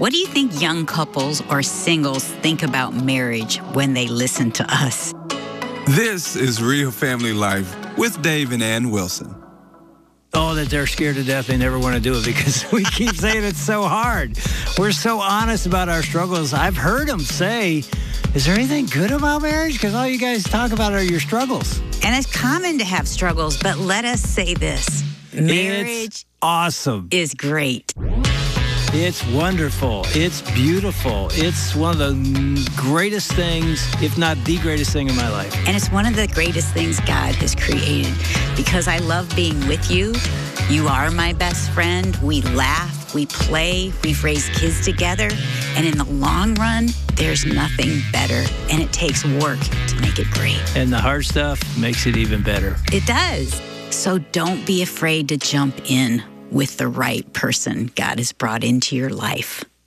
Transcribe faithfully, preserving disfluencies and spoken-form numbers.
What do you think young couples or singles think about marriage when they listen to us? This is Real Family Life with Dave and Ann Wilson. Oh, that they're scared to death. They never want to do it because we keep saying it's so hard. We're so honest about our struggles. I've heard them say, is there anything good about marriage? Because all you guys talk about are your struggles. And it's common to have struggles, but let us say this. Marriage It's awesome. is great. It's wonderful. It's beautiful. It's one of the greatest things, if not the greatest thing in my life. And it's one of the greatest things God has created because I love being with you. You are my best friend. We laugh, we play, we've raised kids together. And in the long run, there's nothing better. And it takes work to make it great. And the hard stuff makes it even better. It does. So don't be afraid to jump in with the right person God has brought into your life.